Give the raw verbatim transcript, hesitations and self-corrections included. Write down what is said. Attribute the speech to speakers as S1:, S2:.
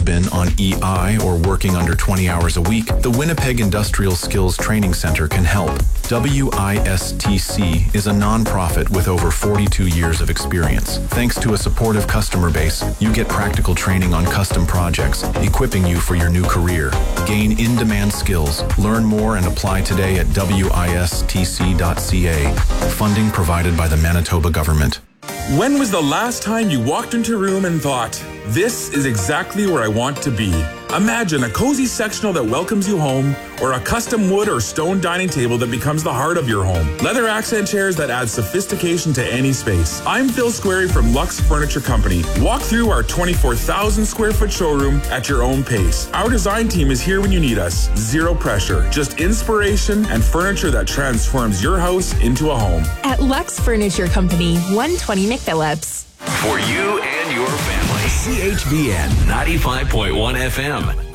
S1: have been on E I or working under twenty hours a week, the Winnipeg Industrial Skills Training Center can help. W I S T C is a non-profit with over forty-two years of experience. Thanks to a supportive customer base, you get practical training on custom projects, equipping you for your new career. Gain in-demand skills. Learn more and apply today at W I S T C dot C A. Funding provided by the Manitoba government.
S2: When was the last time you walked into a room and thought, this is exactly where I want to be? Imagine a cozy sectional that welcomes you home, or a custom wood or stone dining table that becomes the heart of your home. Leather accent chairs that add sophistication to any space. I'm Phil Squarey from Lux Furniture Company. Walk through our twenty-four thousand square foot showroom at your own pace. Our design team is here when you need us. Zero pressure, just inspiration and furniture that transforms your house into a home.
S3: At Lux Furniture Company, one twenty McPhillips.
S4: For you and your family. C H V N ninety-five point one F M.